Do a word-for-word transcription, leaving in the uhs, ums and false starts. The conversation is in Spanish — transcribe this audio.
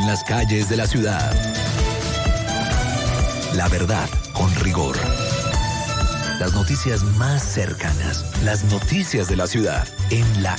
en las calles de la ciudad. La verdad con rigor. Las noticias más cercanas, las noticias de la ciudad, en la